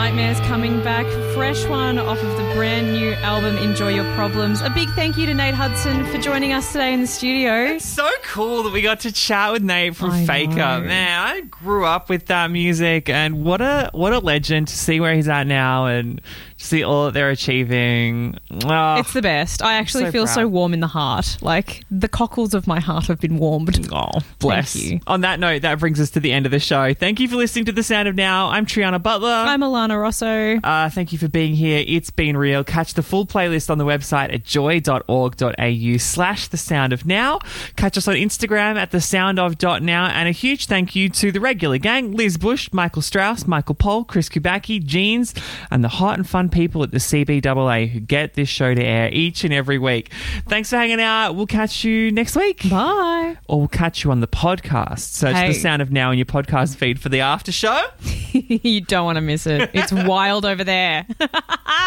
Nightmares coming back. Fresh one off of the brand new album, Enjoy Your Problems. A big thank you to Nate Hudson for joining us today in the studio. It's so cool that we got to chat with Nate from I Faker. know. Man, I grew up with that music, and what a legend to see where he's at now and to see all that they're achieving. Oh, It's the best. I actually so feel proud. so warm in the heart. Like, the cockles of my heart have been warmed. oh, bless. Thank you. On that note, that brings us to the end of the show. Thank you for listening to The Sound of Now. I'm Triana Butler. I'm Alana Rosso. Thank you for being here. It's been real. Catch the full playlist on the website at joy.org.au/thesoundofnow. Catch us on Instagram at thesoundof.now. And a huge thank you to the regular gang, Liz Bush, Michael Strauss, Michael Pohl, Chris Kubacki, Jeans, and the hot and fun people at the CBAA who get this show to air each and every week. Thanks for hanging out. We'll catch you next week. Bye. Or we'll catch you on the podcast. Search Hey. The Sound of Now in your podcast feed for the after show. You don't want to miss it. It's wild over there.